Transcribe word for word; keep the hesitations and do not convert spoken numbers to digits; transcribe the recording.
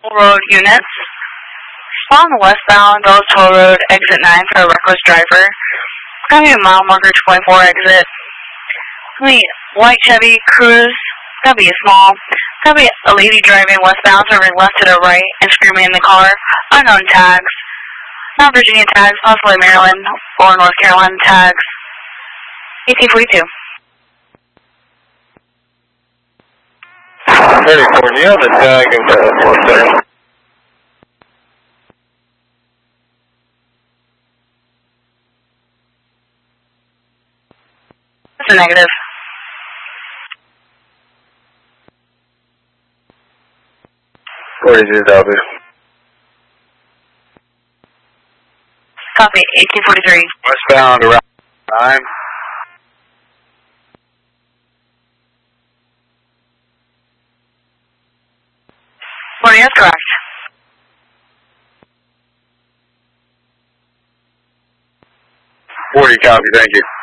Road units. On the westbound Dulles Toll Road, exit nine for a reckless driver. It's going to be a mile marker twenty-four exit. It's going to be white Chevy Cruze. It's going to be a small. It's going to be a lady driving westbound, serving left to the right and screaming in the car. Unknown tags. Not Virginia tags, possibly Maryland or North Carolina tags. eighteen forty-two. thirty-four, do you have the tag in one second? That's a negative. forty-two, W. Copy, eighteen forty-three. Westbound around nine. forty, that's correct. forty, copy, thank you.